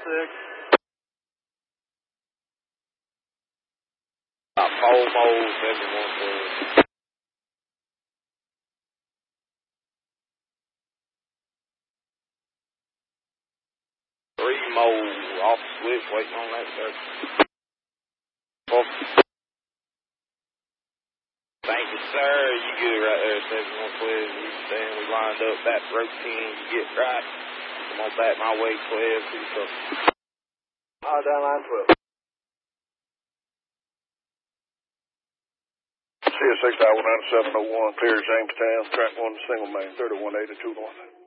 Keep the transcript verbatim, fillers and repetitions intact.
six. Momo, seven one twelve. Three Mo, off switch, waiting on that, sir. Oh. Thank you, sir. You good right there, seven one twelve. You stand, we lined up that routine. You get right. Come on back my way, twelve. Two customers. All down line twelve. C S six nine one nine seven oh one, clear Jamestown, track one, single main, thirty-one eighty-two north.